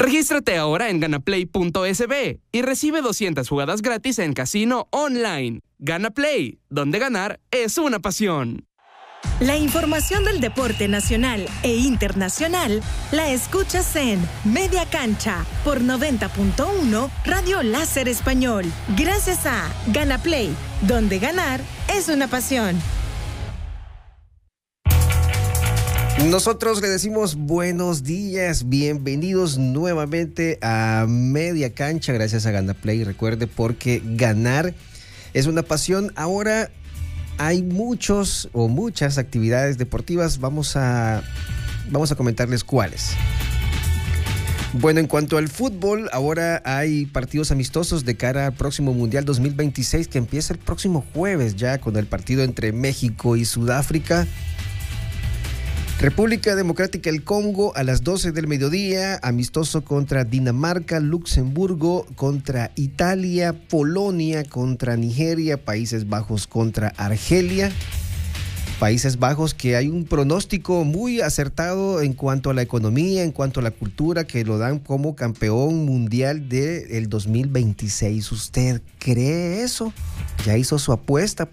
Regístrate ahora en ganaplay.sb y recibe 200 jugadas gratis en casino online. Gana Play, donde ganar es una pasión. La información del deporte nacional e internacional la escuchas en Media Cancha por 90.1 Radio Láser Español. Gracias a Gana Play, donde ganar es una pasión. Nosotros le decimos buenos días, bienvenidos nuevamente a Media Cancha, gracias a Gana Play. Recuerde, porque ganar es una pasión. Ahora hay muchas actividades deportivas, vamos a comentarles cuáles. Bueno, en cuanto al fútbol, ahora hay partidos amistosos de cara al próximo Mundial 2026 que empieza el próximo jueves ya con el partido entre México y Sudáfrica. República Democrática del Congo a las 12 del mediodía, amistoso contra Dinamarca, Luxemburgo contra Italia, Polonia contra Nigeria, Países Bajos contra Argelia. Países Bajos, que hay un pronóstico muy acertado en cuanto a la economía, en cuanto a la cultura, que lo dan como campeón mundial del 2026. ¿Usted cree eso? ¿Ya hizo su apuesta?